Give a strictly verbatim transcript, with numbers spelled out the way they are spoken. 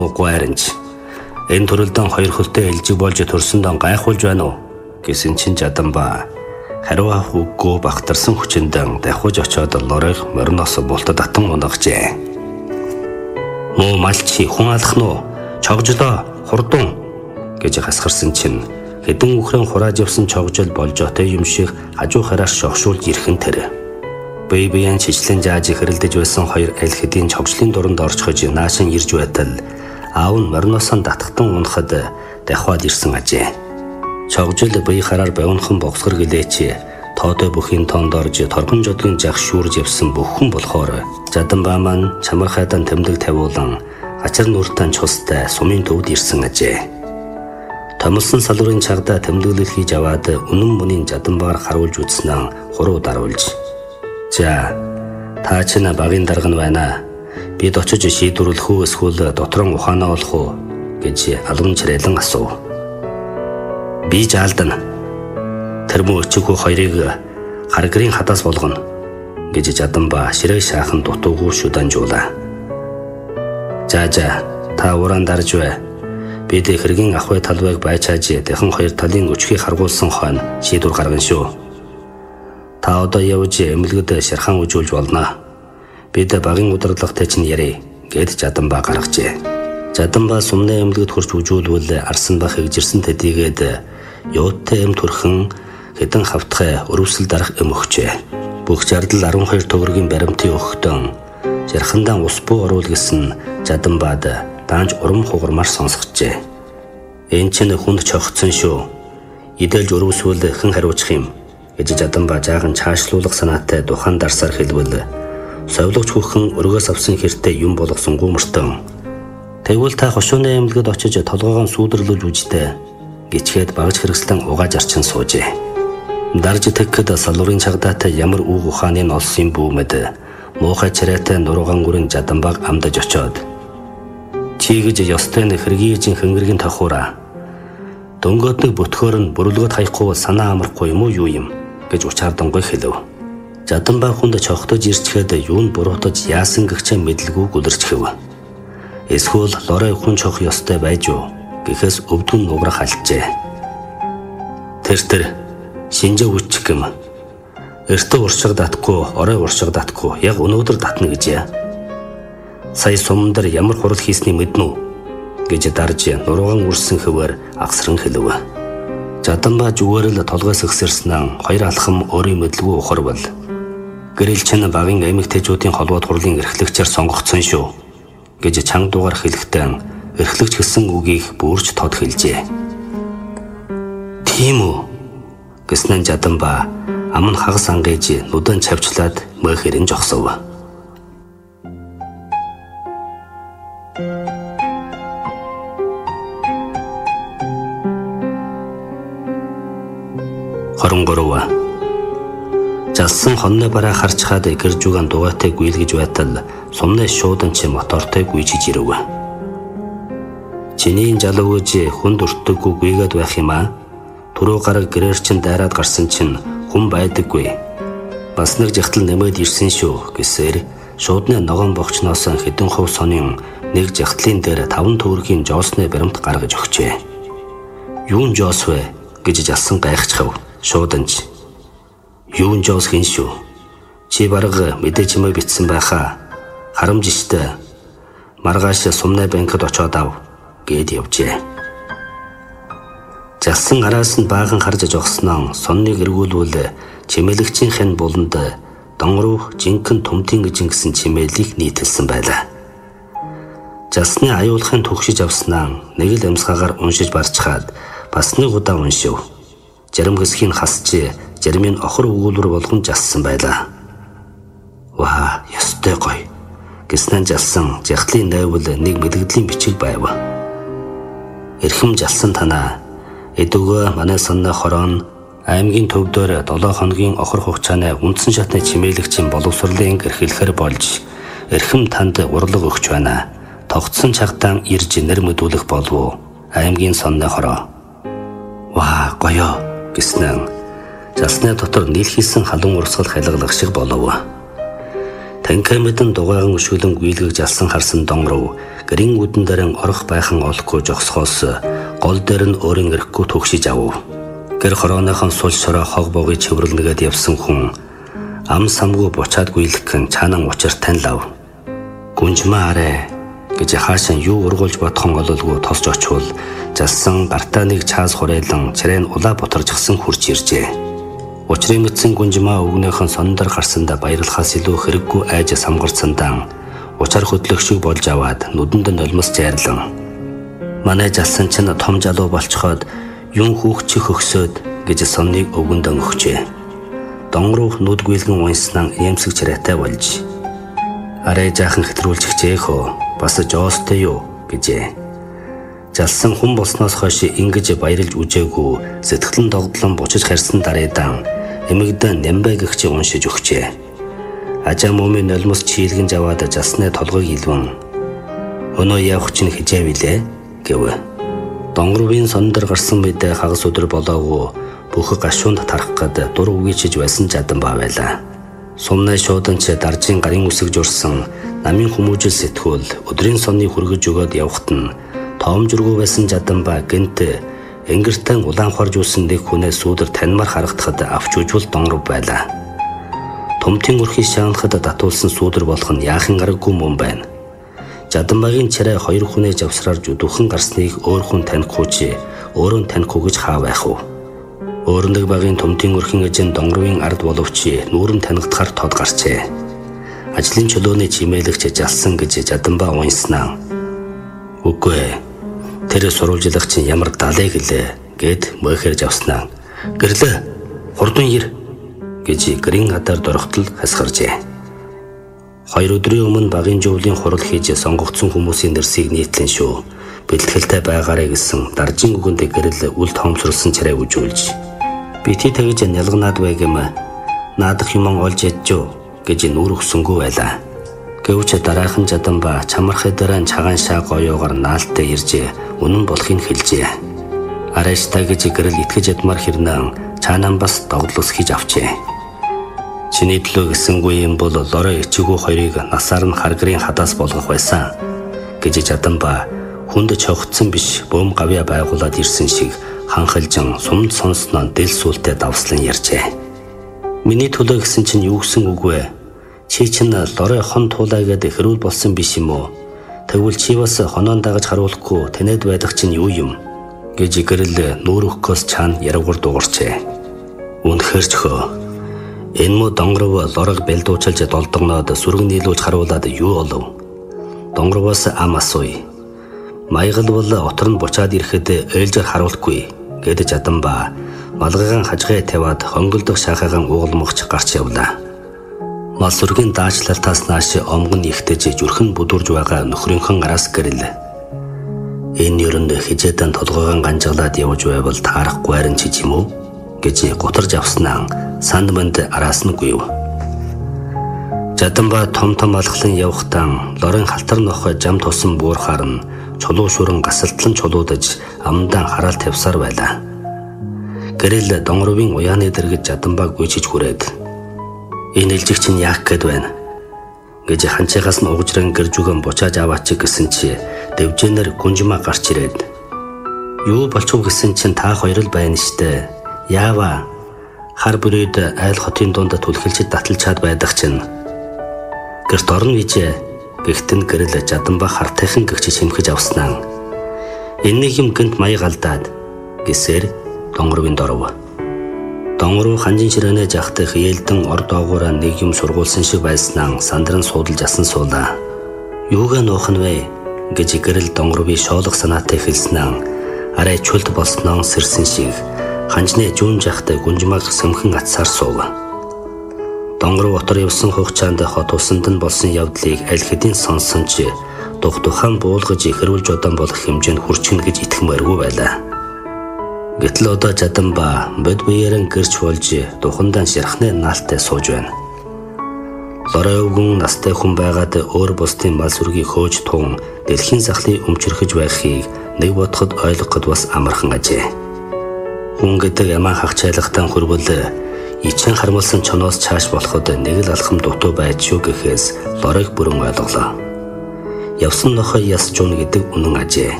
Гуайранч энэ төрөлдөн хоёр хөлтэй элжиг болж төрсөндөө гайхуулж байна уу гэсэн чинь Жаданба хариу авах үггүй багтарсан хүчиндэн давхиж очоод лорыг мориноос бултад атан унагжээ. Муу малчи хүн алах нь чогжлоо хурдан гэж хасгарсан чинь хэдэн үхрэн хурааж явсан чогжол болж отой юм шиг хажуу хараар шогшуулж ирхэн тэр. Бие биеэн чичлэн зааж хэрэлдэж байсан хоёр аль хэдийн чогжлын дуранд орчхож наашин ирж байтал аав нь мориноос татахтан унахад давхаад ирсэн ажээ. Чогжил бие хараар бовнхон богсгор гэлээч тоотой бүхийн тоонд орж торгон жодгийн жах шүүрж явсан бүхэн болохоор Жаданба маань чамархайдан тэмдэг тавиулан ачаар нүртэн цустай сумын төвд ирсэн ажээ. Томлсон салуурын чагда тэмдэглэл хийж аваад үнэн мөнийн Жаданбагаар харуулж үзснээр хуруу даруулж "За та ч на багийн дарга нь байна. Бид очиж шийдвэрлэх үү эсвэл дотрон ухаанаа олох уу гэж алган чирэлэн асуув. Би жаалдана. Тэр мөн өчигөө хоёрыг харгарын хадаас болгоно гэж Жаданба ширээ шаахан дутуугүй шүданжуулаа. За за та уран дарж бай. Бид хэргийн ахуй талбайг байчааж дахин хоёр талын өчгийг харгуулсан хойно шийдвэр гаргана шүү. Та одоо явж эмнэлгэд шархан үжүүлж болно. Бид багийн удирдлагатай чинь ярэ гэд Жаданба гаргажээ. Жаданба сумны эмнэлгэд хурж үжүүлвэл арсан бах хэгжирсэн тэдийгээд юуттай эм төрхөн хэдэн хавтгай өрөвсөл дарах эм өгчээ. Бүх жардал арван хоёр төгрөгийн баримтын өгтөн жархандаа ус буу оруул гэсэн Жаданбад даанч урам хугармаар сонсгожээ. Энэ чинь хүнд чогцсон шүү. Идэлж өрөвсвөл хэн хариуцах юм гэж Жаданба жаахан чаашлуулах санаатай духан дарсаар хэлвэл совлогч хүүхэн өргөөс авсан хэртэй юм болгосон гүмэртэн. Тэгвэл та хошууны эмнэлгэд очиж толгоогоо сүүдрлүүлж үжтэй гिचгээд багж хэрэгслэн угааж арчин суужээ. Дарж тэгхэд салуурын чагдаатай ямар үг ухааны нь олсон бүүмэд муухай чирээтэй нуруугаан гүрэн Жаданбаг амдаж очоод "Чи гэж ёстой нэг хэргийн хөнгөргийн тохуура. Дөнгөөдний бүтгөөр нь бүрэлгөөд хаяхгүй санаа амархгүй юм уу юу юм?" гэж учаардангой хэлв. Жаданба хүнд чогтож ирчгээд юунд буруутаж яасан гэгчээ мэдлгүй гүлэрчхэв. Эсвэл лорой хүн чох ёстой байж юу гэхээс өвдгөн нуграх алжээ. Тэр тэр шинжээ үчих юм. Эртөө уршиг датгүй, орой уршиг датгүй яг өнөөдөр татна гэжээ. Сая сумдар ямар хурал хийсний мэднэ үү гэж дарж нуруугаан үрсэн хөвөр агсран хэлв. Жаданба зүгээр л толгоос өгсөрснөө хоёр алхам өөрийн мэдлгүй ухарвал гэрэл чинь багийн эмэгтэйчүүдийн холбоод хурлын эрхлэгчээр сонгогдсон шүү гэж чанга дугаар хэлэхдээ эрхлэгч гэсэн үгийг бүрж тод хэлжээ. Тийм үү гэснээр Жаданба ам нь хагас ангиж нүдэн чавчлаад мөхөрөн жогсов. Хоронгорова Жалсан хонны бараа харчхаад гэржүүгэн дугаатай гүйлгэж байтал сумны шуудан чи мотортой гүйжиж ирэв. Чиний жалууж хүнд өртөггүй гүйгээд байх юм аа. Түрүү гараг гэрээр чин дайраад гарсан чинь хүн байдаггүй. Бас нэг жахтал нэмээд ирсэн шүү гэсээр шуудны ногоон богчноос хэдэн хувь сонин нэг жахтлын дээр таван төгрөгийн жоосны баримт гаргаж өгчээ. Юун жоос вэ гэж жалсан гайхчихв. Шууданч юун жоос хийн шүү. Чи бараг мэдээж юм битсэн байхаа. Харамжиштэй. Маргааш сумны банкд очоод ав гэд явжээ. Жалсан араас нь баахан харж жогсноо сонныг эргүүлвэл чимээлэгчийн хэн буланд донгоруу жинхэнэ тумтын гижин гэсэн чимээлийг нийтэлсэн байлаа. Жалсны аюулхын төгшиж авснаа нэг л амьсгаагаар уншиж барчхаад бас нэг удаа уншив. Жарим хэсгийг хасч жармын охор өгүүлбэр болгон жалсан байлаа. Ваа, ёстой гоё гэснээр жалсан жахлын найвал нэг мэдгэдлийн бичиг байв. Эрхэм жалсан танаа эдүгөө манай санаа хорон аймгийн төвдөр долоо хоногийн охор хугацааны үндсэн шатны чимээлэгчийн боловсролын эрхлэхэр болж эрхэм танд урлаг өгч байна. Тогтсон чагтаан ирж нэр мэдүүлэх болов аймгийн сонны хороо. Ваа, гоё гэснээр жалсны дотор нийлхийсэн халуун урсгал хайлгалах шиг болов. Танхай мэдэн дугайган өшгөлөн гүйлгэж алсан харсан донгоров гэрийн үдэн дээрэн орох байхан олохгүй жогсохоос гол дээр нь өөрийн эрэхгүй төгшиж авав. Гэр хорооныхон сул шороо хог богыг чивэрлнэгээд явсан хүн ам самгүй бучаад гүйлэх гэн чанан учир танилав. Гүнжмээ арай гэж хаашаа юу ургуулж бодхон ололгүй тосч очвол жалсан гартаа нэг чаас хурейлан чирэн улаа боторжгсан хурж иржээ. Учрын мэдсэн гүнжмээ өвгнийхэн сондөр гарсандаа баярлахаас илүү хэрэггүй айж самгарцсандаа учаар хөдлөх шиг болж аваад нүдэнд нь нулимс зайрлан. Манай жалсан чинь том жалуу болцоход юун хүүхчих өгсөд гэж сонныг өвгөндөн өгчээ. Донгоров нүд гүйлгэн унснан эмсэг чирээтэй болж арай жаахан хэтрүүлж хичээх бас жоостой юу гэжээ. Жалсан хүн болсноос хойш ингэж баярлж үжээгүй сэтгэлэн догдлон бучиж харьсан дараадан эмэгдэн нямбай гихч уншиж өгчээ. Ажаа мөмийн нулимс чийлгэн аваад жалсны толгойг илвэн өнөө явах чинь хижээ билээ гэв. Донгоровын сондөр гарсан мэдээ хагас өдөр болоогүй бүх гашуунд тарах гээд дур үгийчж байсан жадан баа байлаа. Сумнай шуудан ч даржийн гарын үсэг журсан намын хүмүүжил сэтгүүл өдрийн сонны хүргэж өгөөд явхад нь тоомжургүй байсан жадан баа гэнт энгэртэн улаан хорж үсэн нэг хүнээс сүудэр таньмар харагдахад авч үжвэл донгоров байлаа. Томтын өрхий шаанахад татуулсан сүудэр болох нь яахан аргагүй мөн байна. Жаданбагийн чирээ хоёр хүнээ завсраарж үдүүхэн гарсныг өөр хүн танихгүй чи өөрөө танихгүй гэж хаа байх вэ? Өөр нэг багийн томтын өрхийн эжэн донгоровын ард боловч нүүрэн танигдахаар тод гарчээ. Ажлын чөлөөний чимээлэгч жалсан гэж Жаданбаа унснаа. Үгүй тэр сурвалжлах чинь ямар далай гэлээ гэд мөхөрж авснаа. Гэрлээ хурдан ир гэж гэрийн хатаар дөрөхтөл хасгаржээ. Хоёр өдрийн өмнө багийн жуулын хурал хийж сонгогдсон хүмүүсийн нэрсийг нийтлэн шүү. Бэлтгэлтэй байгаарэ гэсэн даржин үгэндээ гэрэл үл тоомсорлсон чирээ үжүүлж. Бити тэгж нялганаад байгэм наадах юм олж яджөө гэж нүүр өгсөнгөө байлаа. Гэвч дараахан Жаданбаа чамархай дараа цагаан шаа гоёогоор наалттай ирж үнэн болохыг хэлжээ. Арайштай гэж гэрэл итгэж ядмар хэрнэн цаанаа бас догдлос хийж авчээ. Чиний төлөө гэсэнгүй юм бол лорой ичигүү хоёрыг насаар нь харгарын хадаас болгох байсан гэж Жаданбаа хүнд чогтсон биш бөөм гавья байгуулад ирсэн шиг ханхалжин сумд сонсноо дэл сүлтэй давслан ярьжээ. Миний төлөө гэсэн чинь юу гэсэн үг вэ? Чи чинь лорой хон туулаагээд хэрүүл болсон биш юм уу? Тэгвэл чи бас хоноон дагаж харуулахгүй танад байх чинь юу юм? гэж гэрэл нүүр өгөхөөс чаана яргуур дуурчээ. Үнэхээр ч хөө энэ мө донгоров лорог бэлдуучилж долдогноод сүрэг нийлүүлж харуулад юу олов? Донгоровоос ам асууя. Маягал бол отор нь бучаад ирэхэд ээлжээр харуулахгүй гэдэг Жаданбаа малгайгаан хажгаа тавиад хонголдох шахагаан уугалмагч гарч явлаа. Мал сүргийн даачлалтаас нааш омгон ихтэж зүрхэн бүдүрж байгаа нөхрийнхөн араас гэрэл. Энэ юунд хижээдэн толгойгоо ганжгалаад явж байвал таарахгүй харин чи юм уу гэж гутарж авснаа санд манд араас нь гүйв. Жаданбаа том том алхлан явхтаа лорын халтар нохой жам тусан буурхаар нь чулуу шүрэн гасалтлан чулуудаж амдаа хараал тавьсаар байлаа. Гэрэл донгоровын уяаны дэргэж Жаданбаа гүйчиж хүрээд энэ элжигч нь яах гээд байна гэж ханчаагаас нь угжран гэржүгэн бучааж аваач гэсэн чи дэвжэнэр гүнжмаа гарч ирээд юу болчихв гэсэн чинь та хоёр л байна штэ. Яава хар бүрээд айл хотын дунд түлхэлж таталчаад байдаг чинь гэрт орно гэж гихтэн гэрэл Жаданбаа хартайхан гихч хэмхэж авснаа. Энэ нэг юм гэнт маяг алдаад гэсээр донгоровын доров. Донгоров ханжин ширээнэ жахтай хээлдэн ор доогоороо нэг юм сургуулсан шиг байснаа сандран суудалж асан суулаа. Юугаа нуух нь вэ гэж гэрэл донгоровын шоолох санаатай хэлснээ арай чөлд болсноо сэрсэн шиг ханжны жүүн жахтай гүнжмаг сөмхэн атсаар суув. Донгоров отор явсан хугацаанд хот усанд нь болсон явдлыг аль хэдийн сонсон ч дух тухайн буулгаж ихрүүлж удаан болох хэмжээнд хүрчнэ гэж итгэмээргүй байлаа. Гэтэл одоо Жаданбаа бод биеэрэн гэрч болж духандаа ширхнээ наалтай сууж байна. Лорой өвгөн настай хүн байгаад өөр бусдын мал сүргийг хөөж тун дэлхийн сахлыг өмчөрхөж байхыг нэг бодоход ойлгоход бас амархан ажээ. Хүн гэдэг ямаа хагчайлагтан хөрвөл Ичэн хармалсан чоноос цааш болоход нэг л алхам дутуу байж шүү гэхээс Лорыг бүрэн ойлголоо. Явсан нохой яс жуун гэдэг үнэн ажээ.